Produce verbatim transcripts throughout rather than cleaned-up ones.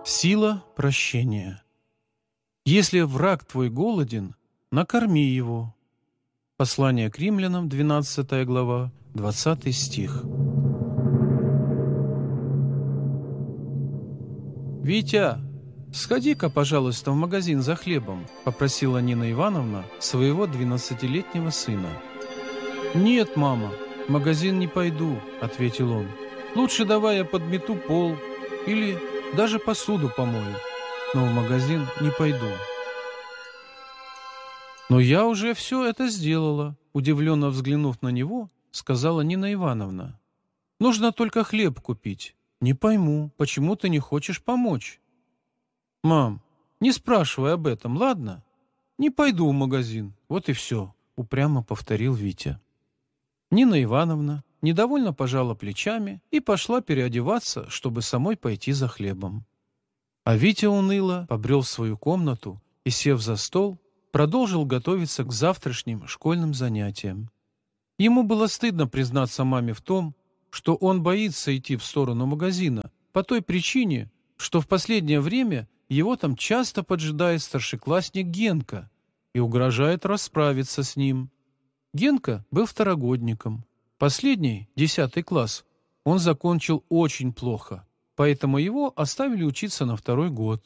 Сила прощения. Если враг твой голоден, накорми его. Послание к римлянам, двенадцатая глава, двадцатый стих. «Витя, сходи-ка, пожалуйста, в магазин за хлебом», — попросила Нина Ивановна своего двенадцатилетнего сына. «Нет, мама, в магазин не пойду», — ответил он. «Лучше давай я подмету пол или даже посуду помою, но в магазин не пойду». «Но я уже все это сделала», — удивленно взглянув на него, сказала Нина Ивановна. «Нужно только хлеб купить. Не пойму, почему ты не хочешь помочь?» «Мам, не спрашивай об этом, ладно? Не пойду в магазин, вот и все», — упрямо повторил Витя. Нина Ивановна недовольно пожала плечами и пошла переодеваться, чтобы самой пойти за хлебом. А Витя уныло побрел в свою комнату и, сев за стол, продолжил готовиться к завтрашним школьным занятиям. Ему было стыдно признаться маме в том, что он боится идти в сторону магазина, по той причине, что в последнее время его там часто поджидает старшеклассник Генка и угрожает расправиться с ним. Генка был второгодником. Последний, десятый класс, он закончил очень плохо, поэтому его оставили учиться на второй год.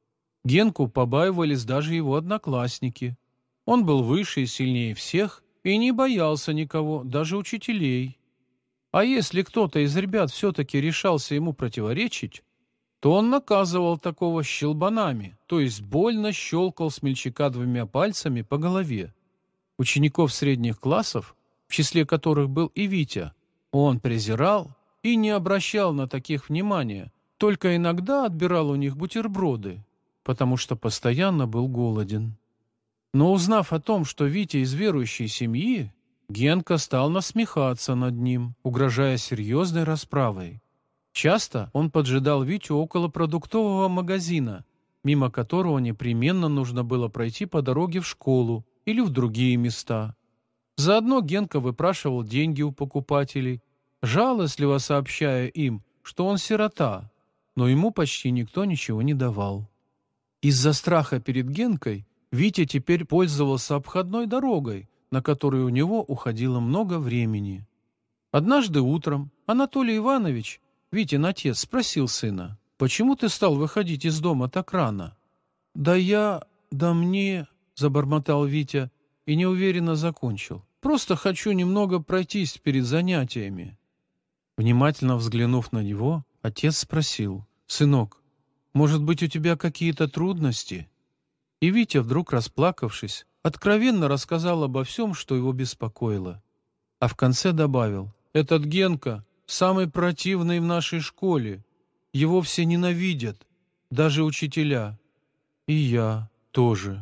Генку побаивались даже его одноклассники. Он был выше и сильнее всех и не боялся никого, даже учителей. А если кто-то из ребят все-таки решался ему противоречить, то он наказывал такого щелбанами, то есть больно щелкал смельчака двумя пальцами по голове. Учеников средних классов, в числе которых был и Витя, он презирал и не обращал на таких внимания, только иногда отбирал у них бутерброды, потому что постоянно был голоден. Но узнав о том, что Витя из верующей семьи, Генка стал насмехаться над ним, угрожая серьезной расправой. Часто он поджидал Витю около продуктового магазина, мимо которого непременно нужно было пройти по дороге в школу или в другие места. Заодно Генка выпрашивал деньги у покупателей, жалостливо сообщая им, что он сирота, но ему почти никто ничего не давал. Из-за страха перед Генкой Витя теперь пользовался обходной дорогой, на которой у него уходило много времени. Однажды утром Анатолий Иванович, Витин отец, спросил сына: «Почему ты стал выходить из дома так рано?» «Да я... да мне...» — забормотал Витя и неуверенно закончил. «Просто хочу немного пройтись перед занятиями». Внимательно взглянув на него, отец спросил: «Сынок, может быть, у тебя какие-то трудности?» И Витя, вдруг расплакавшись, откровенно рассказал обо всем, что его беспокоило. А в конце добавил: «Этот Генка самый противный в нашей школе. Его все ненавидят, даже учителя. И я тоже».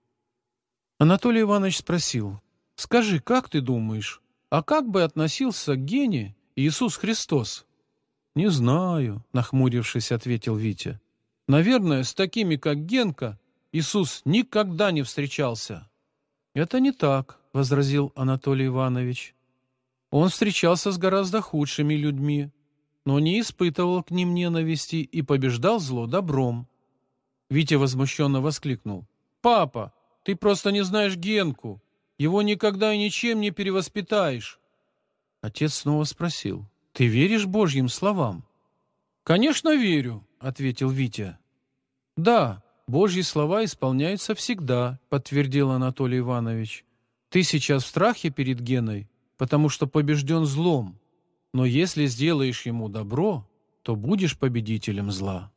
Анатолий Иванович спросил: «Скажи, как ты думаешь, а как бы относился к Гене Иисус Христос?» «Не знаю», — нахмурившись, ответил Витя. «Наверное, с такими, как Генка, Иисус никогда не встречался». «Это не так», — возразил Анатолий Иванович. «Он встречался с гораздо худшими людьми, но не испытывал к ним ненависти и побеждал зло добром». Витя возмущенно воскликнул: «Папа, ты просто не знаешь Генку. Его никогда и ничем не перевоспитаешь». Отец снова спросил: «Ты веришь Божьим словам?» «Конечно верю», — ответил Витя. «Да, Божьи слова исполняются всегда», — подтвердил Анатолий Иванович. «Ты сейчас в страхе перед Геной, потому что побежден злом. Но если сделаешь ему добро, то будешь победителем зла».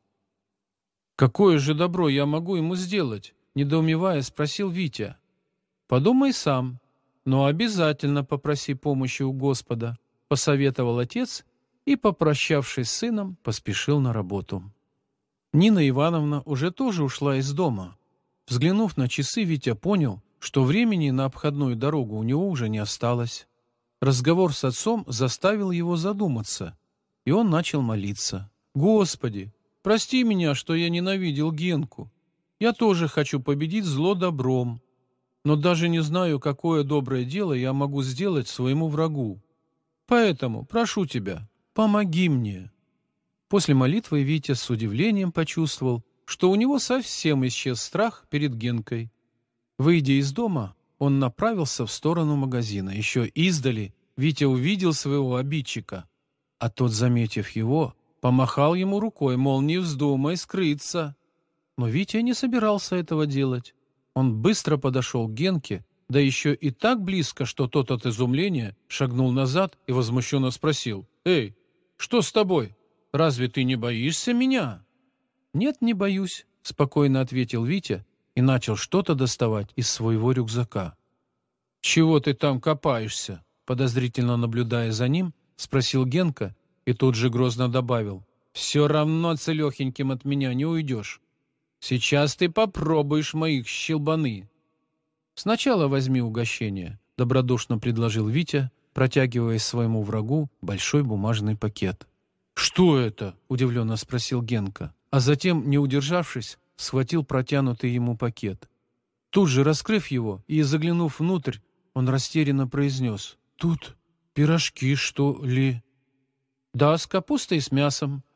«Какое же добро я могу ему сделать?» — недоумевая спросил Витя. «Подумай сам, но обязательно попроси помощи у Господа», — посоветовал отец и, попрощавшись с сыном, поспешил на работу. Нина Ивановна уже тоже ушла из дома. Взглянув на часы, Витя понял, что времени на обходную дорогу у него уже не осталось. Разговор с отцом заставил его задуматься, и он начал молиться. «Господи, прости меня, что я ненавидел Генку. Я тоже хочу победить зло добром, но даже не знаю, какое доброе дело я могу сделать своему врагу. Поэтому прошу тебя, помоги мне». После молитвы Витя с удивлением почувствовал, что у него совсем исчез страх перед Генкой. Выйдя из дома, он направился в сторону магазина. Еще издали Витя увидел своего обидчика, а тот, заметив его, помахал ему рукой, мол, не вздумай скрыться. Но Витя не собирался этого делать. Он быстро подошел к Генке, да еще и так близко, что тот от изумления шагнул назад и возмущенно спросил: «Эй, что с тобой? Разве ты не боишься меня?» «Нет, не боюсь», — спокойно ответил Витя и начал что-то доставать из своего рюкзака. «Чего ты там копаешься?» — подозрительно наблюдая за ним, спросил Генка и тут же грозно добавил: «Все равно целехеньким от меня не уйдешь. Сейчас ты попробуешь моих щелбаны». «Сначала возьми угощение», — добродушно предложил Витя, протягивая своему врагу большой бумажный пакет. «Что это?» — удивленно спросил Генка, а затем, не удержавшись, схватил протянутый ему пакет. Тут же, раскрыв его и заглянув внутрь, он растерянно произнес: «Тут пирожки, что ли?» «Да, с капустой и с мясом»,